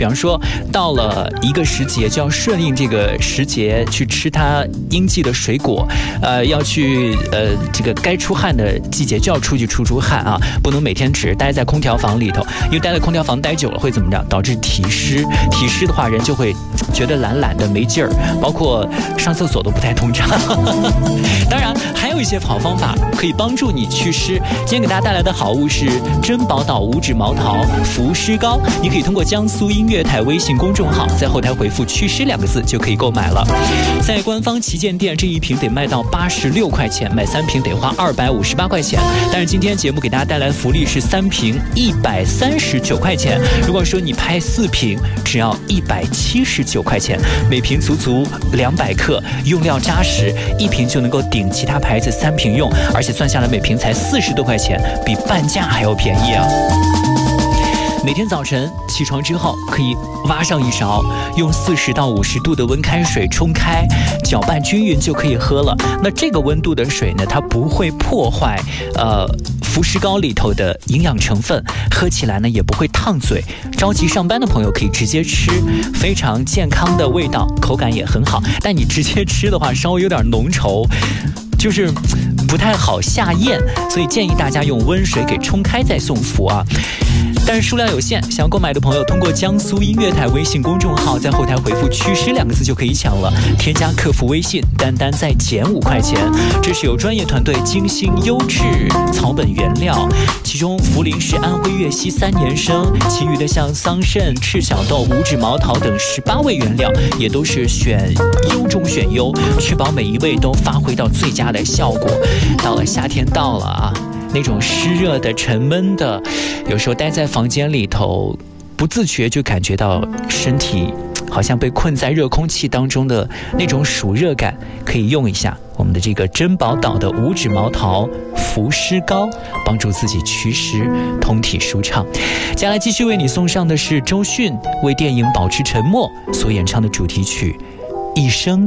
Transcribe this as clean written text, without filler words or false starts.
比方说到了一个时节，就要顺应这个时节去吃它应季的水果，要去这个该出汗的季节就要出去出汗啊，不能每天只待在空调房里头，因为待在空调房待久了会怎么着？导致体湿，体湿的话人就会觉得懒懒的没劲儿，包括上厕所都不太通畅。当然还有一些好方法可以帮助你祛湿。今天给大家带来的好物是珍宝岛无脂毛桃浮湿膏，你可以通过江苏音乐台微信公众号在后台回复祛湿2个字就可以购买了。在官方旗舰店这一瓶得卖到86块钱，买3瓶得花258块钱，但是今天节目给大家带来的福利是3瓶139块钱，如果说你拍4瓶只要179块钱，每瓶足足200克，用料扎实，1瓶就能够顶其他牌子3瓶用，而且算下来每瓶才40多块钱，比半价还要便宜啊。每天早晨起床之后，可以挖上一勺，用40到50度的温开水冲开，搅拌均匀就可以喝了。那这个温度的水呢，它不会破坏浮湿膏里头的营养成分，喝起来呢也不会烫嘴。着急上班的朋友可以直接吃，非常健康的味道，口感也很好。但你直接吃的话，稍微有点浓稠，就是不太好下咽，所以建议大家用温水给冲开再送服啊。但是数量有限，想要购买的朋友通过江苏音乐台微信公众号在后台回复祛湿2个字就可以抢了，添加客服微信单单再减5块钱。这是由专业团队精心优质草本原料，其中茯苓是安徽粤西3年生，其余的像桑葚、赤小豆、无脂毛桃等18味原料也都是选优中选优，确保每一味都发挥到最佳的效果。到了夏天到了啊，那种湿热的沉闷的，有时候待在房间里头不自觉就感觉到身体好像被困在热空气当中的那种暑热感，可以用一下我们的这个珍宝岛的无脂毛桃浮湿膏，帮助自己祛湿通体舒畅。接下来继续为你送上的是周迅为电影《保持沉默》所演唱的主题曲《一生》。